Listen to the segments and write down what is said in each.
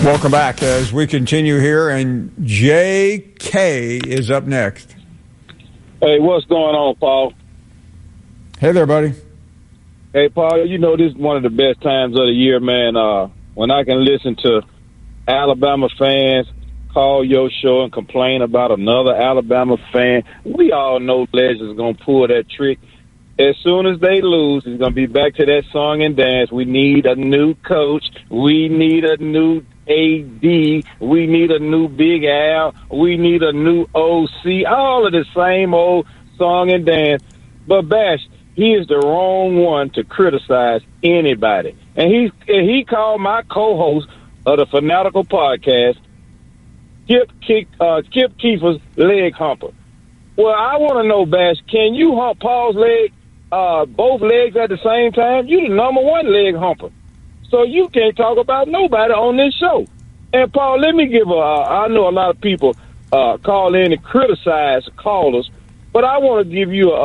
Welcome back as we continue here, and J.K. is up next. Hey, what's going on, Paul? Hey there, buddy. Hey, Paul, you know this is one of the best times of the year, man, when I can listen to Alabama fans call your show and complain about another Alabama fan. We all know Legend's going to pull that trick. As soon as they lose, it's going to be back to that song and dance. We need a new coach. We need a new AD. We need a new Big Al. We need a new OC. All of the same old song and dance. But Bash, he is the wrong one to criticize anybody. And he called my co-host of the Fanatical Podcast Skip Keefer's leg humper. Well, I want to know, Bash, can you hump Paul's leg, both legs at the same time? You the number one leg humper. So you can't talk about nobody on this show. And, Paul, let me give I know a lot of people call in and criticize callers, but I want to give you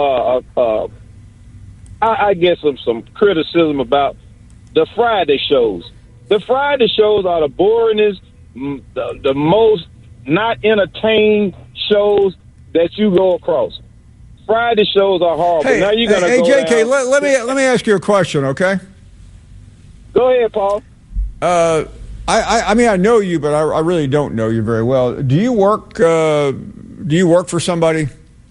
I guess some criticism about the Friday shows. The Friday shows are the boringest, the most not entertaining shows that you go across. Friday shows are horrible. Hey, now you're gonna hey, go JK, down. let me ask you a question, okay? Go ahead, Paul. I mean, I know you, but I really don't know you very well. Do you work for somebody?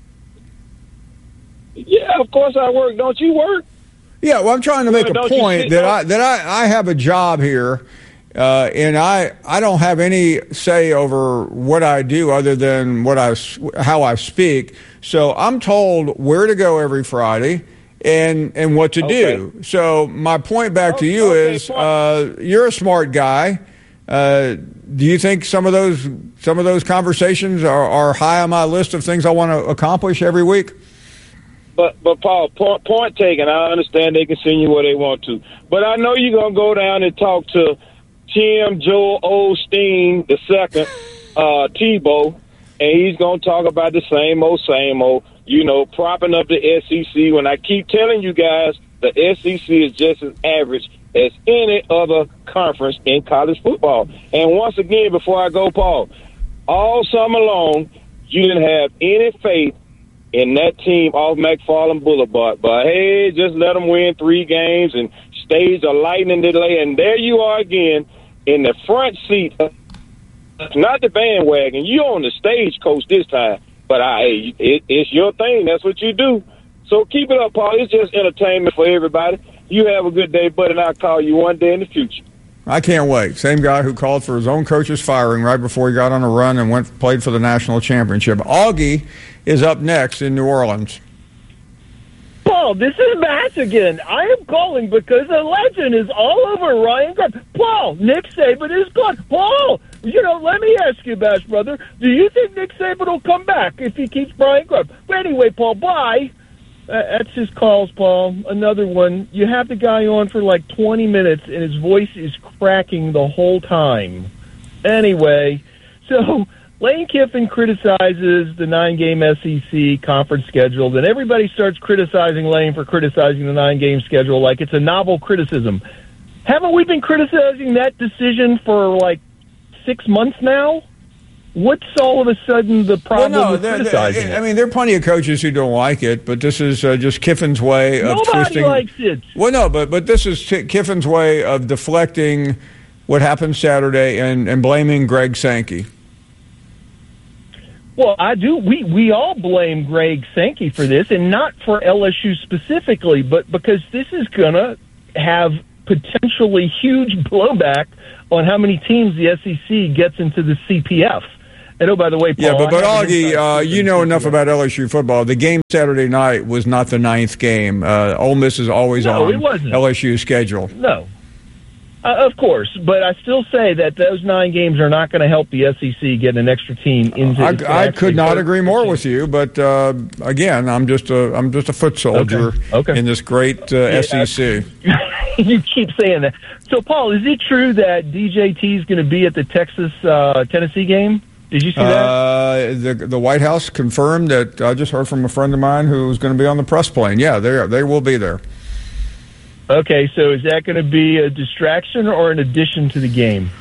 Yeah, of course I work. Don't you work? Yeah, well, I'm trying to make a point that I have a job here, and I don't have any say over what I do other than how I speak. So I'm told where to go every Friday and what to do. So my point back to you is you're a smart guy. Do you think some of those conversations are high on my list of things I want to accomplish every week? But Paul, point taken. I understand they can send you where they want to. But I know you're going to go down and talk to Tim Joel Osteen II, Tebow, and he's going to talk about the same old, propping up the SEC. When I keep telling you guys, the SEC is just as average as any other conference in college football. And once again, before I go, Paul, all summer long, you didn't have any faith in that team off McFarland Boulevard. But, hey, just let them win 3 games and stage a lightning delay. And there you are again in the front seat, not the bandwagon. You're on the stagecoach this time. But it's your thing. That's what you do. So keep it up, Paul. It's just entertainment for everybody. You have a good day, buddy, and I'll call you one day in the future. I can't wait. Same guy who called for his own coach's firing right before he got on a run and played for the national championship. Augie is up next in New Orleans. Paul, this is Matt again. I am calling because a legend is all over Ryan Grubb. Paul, Nick Saban is gone. Paul, let me ask you, Bash brother, do you think Nick Saban will come back if he keeps Brian Grubb? But anyway, Paul, bye. That's his calls, Paul. Another one. You have the guy on for like 20 minutes, and his voice is cracking the whole time. Anyway, so Lane Kiffin criticizes the 9-game SEC conference schedule. Then everybody starts criticizing Lane for criticizing the 9-game schedule like it's a novel criticism. Haven't we been criticizing that decision for like 6 months now? What's all of a sudden the problem with criticizing it? I mean, there are plenty of coaches who don't like it, but this is just Kiffin's way of twisting. Nobody likes it. Well, no, but this is Kiffin's way of deflecting what happened Saturday and blaming Greg Sankey. Well, I do. We all blame Greg Sankey for this, and not for LSU specifically, but because this is going to have potentially huge blowback on how many teams the SEC gets into the CPF. And, oh, by the way, Paul, yeah, but Augie, you know enough about LSU football. The game Saturday night was not the 9th game. Ole Miss is always on LSU's schedule. No. Of course, but I still say that those 9 games are not going to help the SEC get an extra team into. I could not agree more with you, but again, I'm just a foot soldier in this great SEC. You keep saying that. So, Paul, is it true that DJT is going to be at the Texas Tennessee game? Did you see that? The White House confirmed that. I just heard from a friend of mine who's going to be on the press plane. Yeah, they will be there. Okay, so is that going to be a distraction or an addition to the game?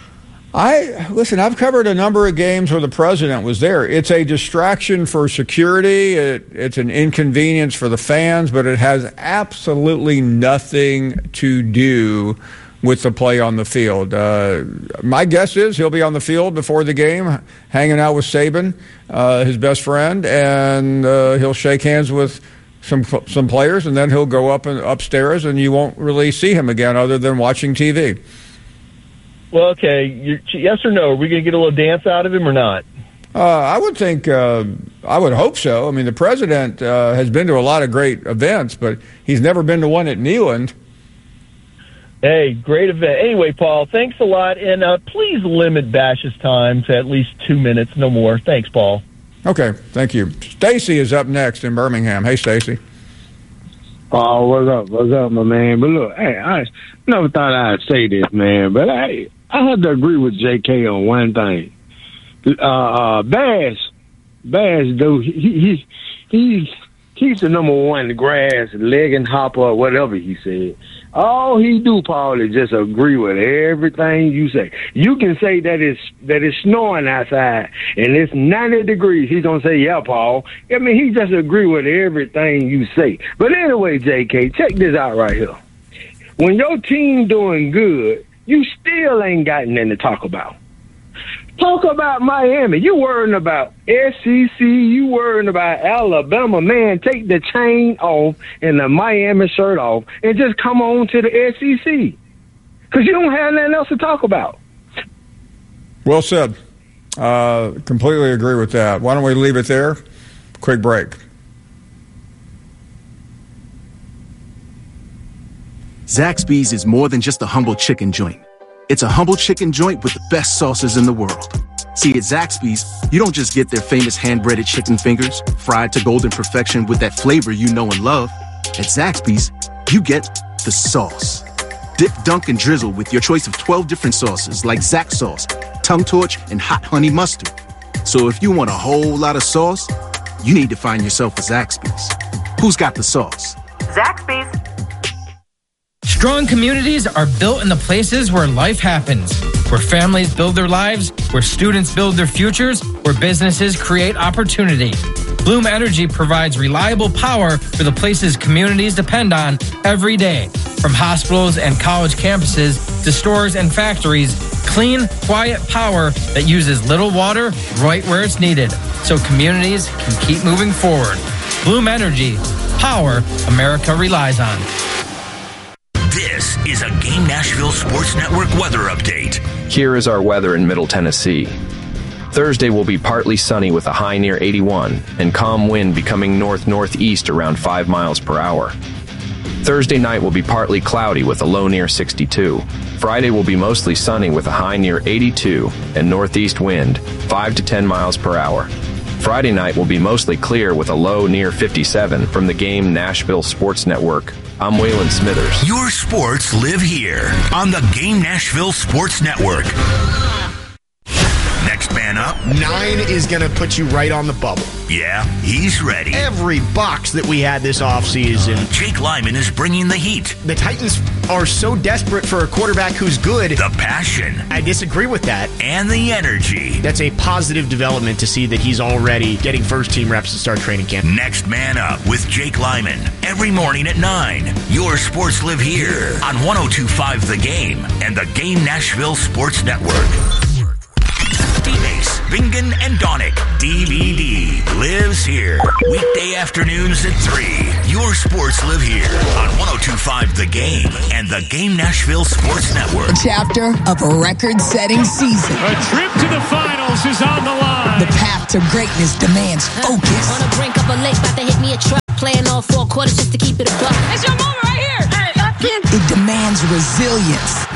I've covered a number of games where the president was there. It's a distraction for security. It's an inconvenience for the fans, but it has absolutely nothing to do with the play on the field. My guess is he'll be on the field before the game, hanging out with Saban, his best friend, and he'll shake hands with some players, and then he'll go upstairs, and you won't really see him again other than watching TV. Well, okay, yes or no? Are we going to get a little dance out of him or not? I would think, I would hope so. I mean, the president has been to a lot of great events, but he's never been to one at Neyland. Hey, great event. Anyway, Paul, thanks a lot. And please limit Bash's time to at least 2 minutes, no more. Thanks, Paul. Okay, thank you. Stacy is up next in Birmingham. Hey, Stacy. Oh, what's up? What's up, my man? But look, hey, I never thought I'd say this, man, but I have to agree with J.K. on one thing. Bash, dude, he's the number one grass legging hopper or whatever he said. All he do, Paul, is just agree with everything you say. You can say that it's snowing outside and it's 90 degrees. He's gonna say, "Yeah, Paul." I mean, he just agree with everything you say. But anyway, JK, check this out right here. When your team doing good, you still ain't got nothing to talk about. Talk about Miami. You worrying about SEC. You worrying about Alabama. Man, take the chain off and the Miami shirt off and just come on to the SEC. Because you don't have nothing else to talk about. Well said. Completely agree with that. Why don't we leave it there? Quick break. Zaxby's is more than just a humble chicken joint. It's a humble chicken joint with the best sauces in the world. See, at Zaxby's, you don't just get their famous hand-breaded chicken fingers, fried to golden perfection with that flavor you know and love. At Zaxby's, you get the sauce. Dip, dunk, and drizzle with your choice of 12 different sauces like Zax sauce, tongue torch, and hot honey mustard. So if you want a whole lot of sauce, you need to find yourself a Zaxby's. Who's got the sauce? Zaxby's. Strong communities are built in the places where life happens, where families build their lives, where students build their futures, where businesses create opportunity. Bloom Energy provides reliable power for the places communities depend on every day. From hospitals and college campuses to stores and factories, clean, quiet power that uses little water right where it's needed, so communities can keep moving forward. Bloom Energy, power America relies on. This is a Game Nashville Sports Network weather update. Here is our weather in Middle Tennessee. Thursday will be partly sunny with a high near 81 and calm wind becoming north-northeast around 5 miles per hour. Thursday night will be partly cloudy with a low near 62. Friday will be mostly sunny with a high near 82 and northeast wind 5 to 10 miles per hour. Friday night will be mostly clear with a low near 57. From the Game Nashville Sports Network, I'm Waylon Smithers. Your sports live here on the Game Nashville Sports Network. Next man up. 9 is going to put you right on the bubble. Yeah, he's ready. Every box that we had this offseason. Jake Lyman is bringing the heat. The Titans are so desperate for a quarterback who's good. The passion. I disagree with that. And the energy. That's a positive development to see that he's already getting first-team reps to start training camp. Next man up with Jake Lyman. Every morning at 9. Your sports live here on 102.5 The Game and the Game Nashville Sports Network. Ace, Bingen, and Donick. DVD lives here. Weekday afternoons at 3. Your sports live here on 102.5 The Game and the Game Nashville Sports Network. A chapter of a record-setting season. A trip to the finals is on the line. The path to greatness demands focus. On the brink of a lake, about to hit me a truck. Playing all 4 quarters just to keep it a buck. It's your moment right here. Hey, It demands resilience.